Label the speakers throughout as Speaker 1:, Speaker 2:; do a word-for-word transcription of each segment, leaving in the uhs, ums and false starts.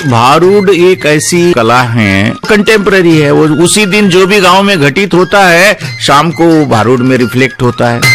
Speaker 1: भारूड एक ऐसी कला है, कंटेम्पररी है। वो उसी दिन जो भी गांव में घटित होता है, शाम को भारूड में रिफ्लेक्ट होता है।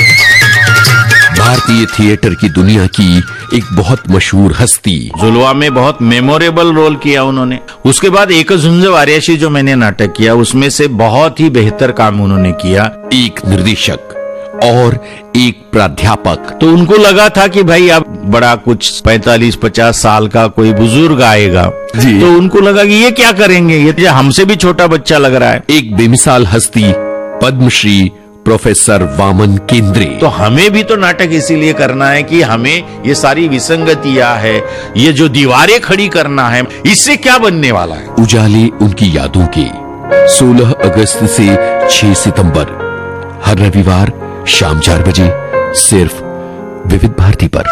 Speaker 2: भारतीय थिएटर की दुनिया की एक बहुत मशहूर हस्ती,
Speaker 1: जुलवा में बहुत मेमोरेबल रोल किया उन्होंने। उसके बाद एक झुंझ वारियाशी जो मैंने नाटक किया, उसमें से बहुत ही बेहतर काम उन्होंने किया।
Speaker 2: एक निर्देशक और एक प्राध्यापक।
Speaker 1: तो उनको लगा था कि भाई अब बड़ा कुछ पैंतालीस पचास साल का कोई बुजुर्ग आएगा
Speaker 2: जी।
Speaker 1: तो उनको लगा कि ये क्या करेंगे, ये हमसे भी छोटा बच्चा लग रहा है।
Speaker 2: एक बेमिसाल हस्ती, पद्मश्री प्रोफेसर वामन केंद्रे।
Speaker 1: तो हमें भी तो नाटक इसीलिए करना है कि हमें ये सारी विसंगतियां है, ये जो दीवारें खड़ी करना है, इससे क्या बनने वाला है।
Speaker 2: उजाले उनकी यादों के सोलह अगस्त से छह सितंबर हर रविवार शाम चार बजे सिर्फ विविध भारती पर।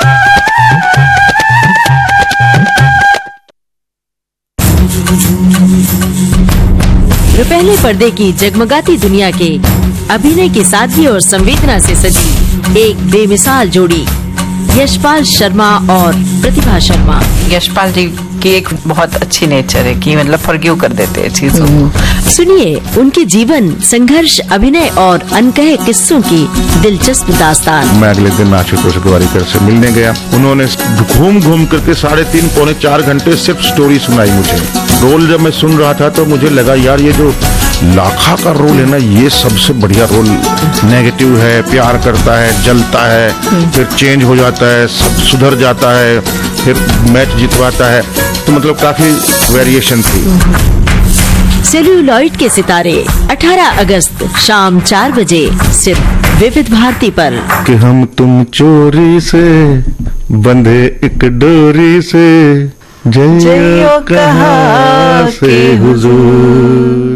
Speaker 3: रुपहले पर्दे की जगमगाती दुनिया के अभिनय की सादगी और संवेदना से सजी एक बेमिसाल जोड़ी, यशपाल शर्मा और प्रतिभा शर्मा।
Speaker 4: यशपाल जी की एक बहुत अच्छी नेचर है कि मतलब फॉरगिव कर देते हैं चीजों को।
Speaker 3: सुनिए उनके जीवन, संघर्ष, अभिनय और अनकहे किस्सों की दिलचस्प दास्तान।
Speaker 5: मैं अगले दिन आशुतोष गोवारिकर से मिलने गया। उन्होंने घूम घूम करके साढ़े तीन पौने चार घंटे सिर्फ स्टोरी सुनाई मुझे। रोल जब मैं सुन रहा था तो मुझे लगा यार ये जो लाखा का रोल है ना, ये सबसे बढ़िया रोल। नेगेटिव है, प्यार करता है, जलता है, फिर चेंज हो जाता है, सब सुधर जाता है, फिर मैच जितवाता है। तो मतलब काफी वेरिएशन थी।
Speaker 3: सेल्यूलॉइड के सितारे अठारह अगस्त शाम चार बजे सिर्फ विविध भारती पर।
Speaker 5: कि हम तुम चोरी से बंधे एक डोरी से, जइयो कहाँ से हुजूर।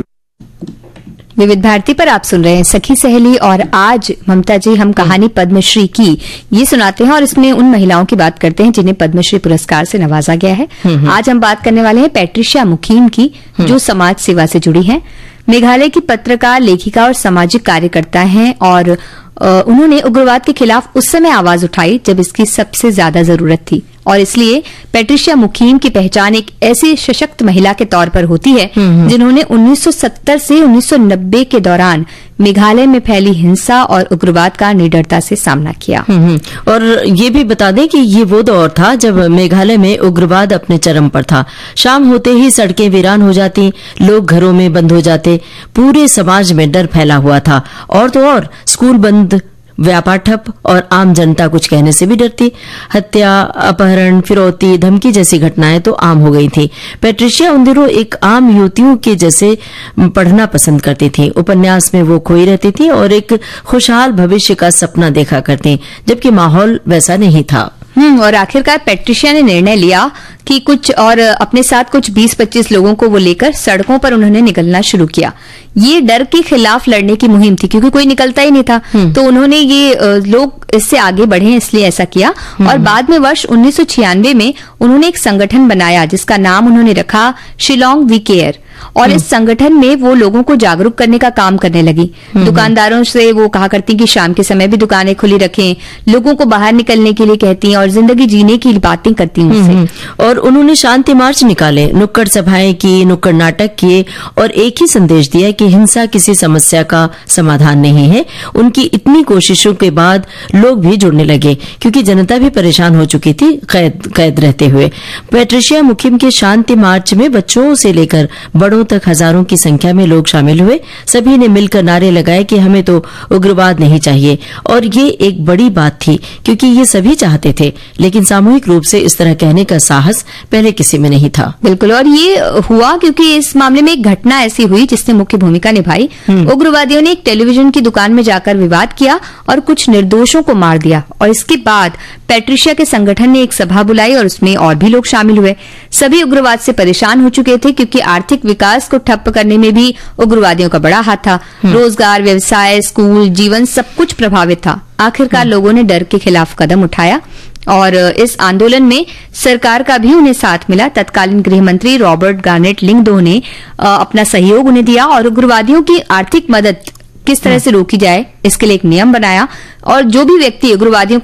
Speaker 6: विविध भारती पर आप सुन रहे हैं सखी सहेली, और आज ममता जी हम कहानी पद्मश्री की ये सुनाते हैं और इसमें उन महिलाओं की बात करते हैं जिन्हें पद्मश्री पुरस्कार से नवाजा गया है। आज हम बात करने वाले हैं पैट्रिशिया मुकीम की, जो समाज सेवा से जुड़ी हैं। मेघालय की पत्रकार, लेखिका और सामाजिक कार्यकर्ता हैं और उन्होंने उग्रवाद के खिलाफ उस समय आवाज उठाई जब इसकी सबसे ज्यादा जरूरत थी, और इसलिए पैट्रिशिया मुकीम की पहचान एक ऐसी सशक्त महिला के तौर पर होती है जिन्होंने उन्नीस सौ सत्तर से उन्नीस सौ नब्बे के दौरान मेघालय में फैली हिंसा और उग्रवाद का निडरता से सामना किया।
Speaker 3: और ये भी बता दें कि ये वो दौर था जब मेघालय में उग्रवाद अपने चरम पर था। शाम होते ही सड़कें वीरान हो जाती, लोग घरों में बंद हो जाते, पूरे समाज में डर फैला हुआ था। और तो और स्कूल बंद, व्यापार ठप और आम जनता कुछ कहने से भी डरती। हत्या, अपहरण, फिरौती, धमकी जैसी घटनाएं तो आम हो गई थी। पैट्रिशिया उन दिनों एक आम युवतियों के जैसे पढ़ना पसंद करती थी। उपन्यास में वो खोई रहती थी और एक खुशहाल भविष्य का सपना देखा करती, जबकि माहौल वैसा नहीं था।
Speaker 6: हम्म और आखिरकार पैट्रिशिया ने निर्णय लिया कि कुछ और अपने साथ कुछ बीस पच्चीस लोगों को वो लेकर सड़कों पर उन्होंने निकलना शुरू किया। ये डर के खिलाफ लड़ने की मुहिम थी, क्योंकि कोई निकलता ही नहीं था। तो उन्होंने ये लोग इससे आगे बढ़े इसलिए ऐसा किया। और बाद में वर्ष उन्नीस सौ छियानवे में उन्होंने एक संगठन बनाया जिसका नाम उन्होंने रखा शिलोंग वी केयर, और इस संगठन में वो लोगों को जागरूक करने का काम करने लगी। दुकानदारों से वो कहा करती कि शाम के समय भी दुकानें खुली रखें, लोगों को बाहर निकलने के लिए कहती हैं और जिंदगी जीने की बातें करती हैं उनसे।
Speaker 3: और उन्होंने शांति मार्च निकाले, नुक्कड़ सभाएं की, नुक्कड़ नाटक किए और एक ही संदेश दिया कि हिंसा किसी समस्या का समाधान नहीं है। उनकी इतनी कोशिशों के बाद लोग भी जुड़ने लगे, क्योंकि जनता भी परेशान हो चुकी थी कैद कैद रहते हुए। पैट्रिशिया मुकीम के शांति मार्च में बच्चों से लेकर बड़ों तक हजारों की संख्या में लोग शामिल हुए। सभी ने मिलकर नारे लगाए कि हमें तो उग्रवाद नहीं चाहिए। और ये एक बड़ी बात थी, क्योंकि ये सभी चाहते थे, लेकिन सामूहिक रूप से इस तरह कहने का साहस पहले किसी में नहीं था।
Speaker 6: बिल्कुल, और ये हुआ क्योंकि इस मामले में एक घटना ऐसी हुई जिसने मुख्य भूमिका निभाई। उग्रवादियों ने एक टेलीविजन की दुकान में जाकर विवाद किया और कुछ निर्दोषों को मार दिया। और इसके बाद पैट्रिशिया के संगठन ने एक सभा बुलाई और उसमें और भी लोग शामिल हुए। सभी उग्रवाद से परेशान हो चुके थे, क्योंकि आर्थिक विकास को ठप्प करने में भी उग्रवादियों का बड़ा हाथ था। रोजगार, व्यवसाय, स्कूल, जीवन सब कुछ प्रभावित था। आखिरकार लोगों ने डर के खिलाफ कदम उठाया और इस आंदोलन में सरकार का भी उन्हें साथ मिला। तत्कालीन गृह मंत्री रॉबर्ट गार्नेट लिंगडो ने अपना सहयोग उन्हें दिया और उग्रवादियों की आर्थिक मदद किस तरह से रोकी जाए इसके लिए एक नियम बनाया। और जो भी व्यक्ति उग्रवादियों